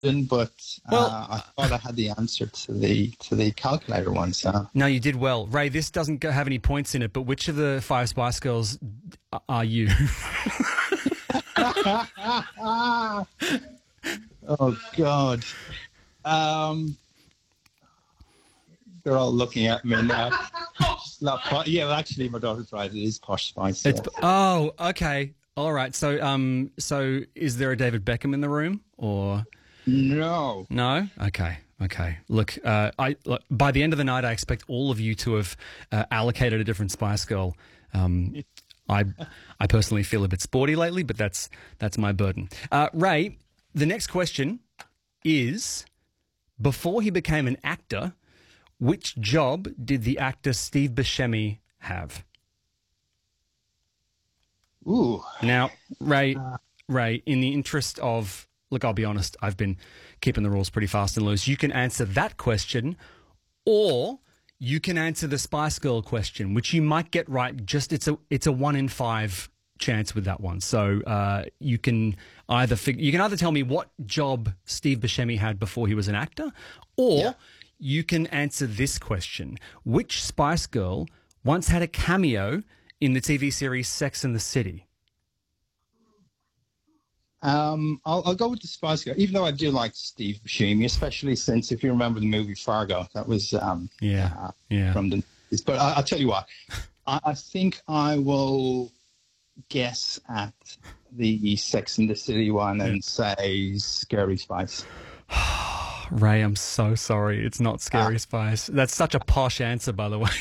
but Well, I thought I had the answer to the calculator one. So no, you did well. Ray, this doesn't have any points in it, but which of the 5 Spice Girls are you? oh God, they're all looking at me now. Yeah, well, actually, my daughter's right. It is Posh Spice. Yeah. Oh, okay, all right. So is there a David Beckham in the room or No. no? Okay. Look, by the end of the night, I expect all of you to have allocated a different Spice Girl. I personally feel a bit sporty lately, but that's my burden. Ray, the next question is: before he became an actor, which job did the actor Steve Buscemi have? Ooh. Now, Ray, in the interest of, look, I'll be honest, I've been keeping the rules pretty fast and loose. You can answer that question, or you can answer the Spice Girl question, which you might get right. Just it's a 1 in 5 chance with that one. So you can either tell me what job Steve Buscemi had before he was an actor, or you can answer this question: which Spice Girl once had a cameo in the TV series Sex and the City? I'll go with the Spice Girl, even though I do like Steve Buscemi, especially since, if you remember the movie Fargo, that was from the. But I'll tell you what, I think I will guess at the Sex and the City one and say Scary Spice. Ray, I'm so sorry. It's not Scary Spice. That's such a posh answer, by the way.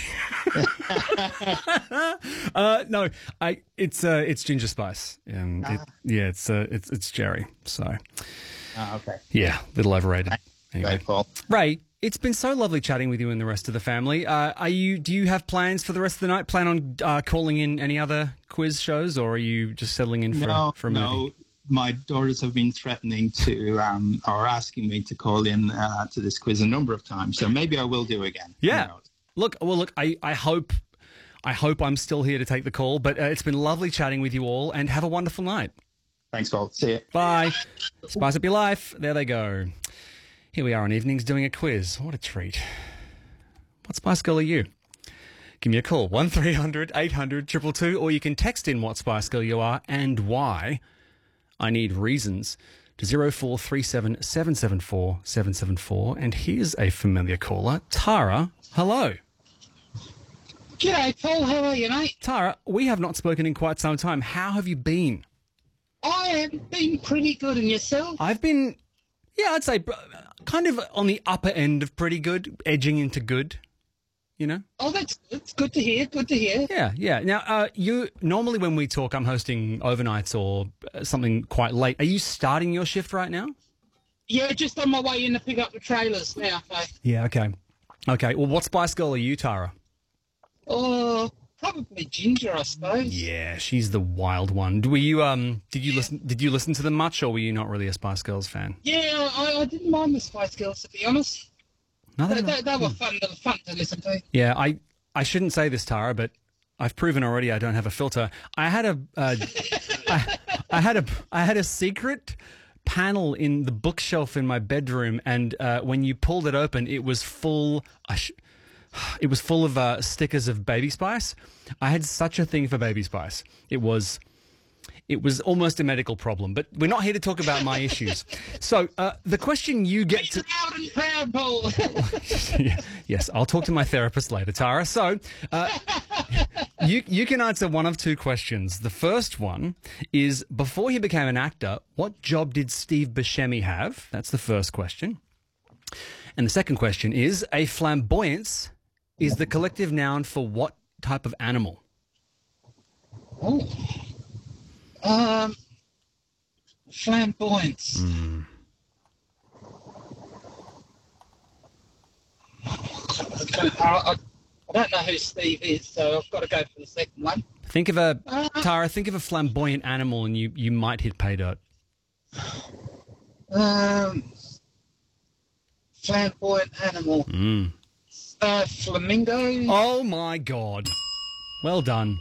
No, it's Ginger Spice. It's Jerry. So, okay. Yeah, little overrated. Anyway. Great, Paul. Ray, it's been so lovely chatting with you and the rest of the family. Do you have plans for the rest of the night? Plan on calling in any other quiz shows, or are you just settling in for a movie? No. My daughters have been threatening to, or asking me to call in to this quiz a number of times. So maybe I will do again. Yeah. Look. I hope I'm still here to take the call. But it's been lovely chatting with you all, and have a wonderful night. Thanks, Paul. See you. Bye. Spice up your life. There they go. Here we are on evenings doing a quiz. What a treat. What Spice Girl are you? Give me a call, 1300 800 222, or you can text in what Spice Girl you are and why. I need reasons to 0437 774 774. And here's a familiar caller, Tara. Hello. G'day, Paul. How are you, mate? Tara, we have not spoken in quite some time. How have you been? I have been pretty good, and yourself? I've been, I'd say kind of on the upper end of pretty good, edging into good. You know? Oh, that's good to hear. Good to hear. Yeah. Now, you normally when we talk, I'm hosting overnights or something quite late. Are you starting your shift right now? Yeah, just on my way in to pick up the trailers now. So. Yeah. Okay. Well, what Spice Girl are you, Tara? Oh, probably Ginger, I suppose. Yeah, she's the wild one. Were you Did you listen to them much, or were you not really a Spice Girls fan? Yeah, I didn't mind the Spice Girls, to be honest. They were fun to listen to. Yeah, I shouldn't say this, Tara, but I've proven already I don't have a filter. I had a secret panel in the bookshelf in my bedroom, and when you pulled it open, it was full. It was full of stickers of Baby Spice. I had such a thing for Baby Spice. It was almost a medical problem, but we're not here to talk about my issues. So the question you get to... Loud and proud, Paul. Yes, I'll talk to my therapist later, Tara. So you can answer one of two questions. The first one is, before he became an actor, what job did Steve Buscemi have? That's the first question. And the second question is, a flamboyance is the collective noun for what type of animal? Oh. Flamboyance. I don't know who Steve is, so I've got to go for the second one. Tara, think of a flamboyant animal and you might hit pay dirt. Flamboyant animal. Flamingo. Oh my God. Well done.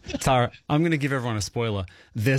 Tara, I'm going to give everyone a spoiler. There's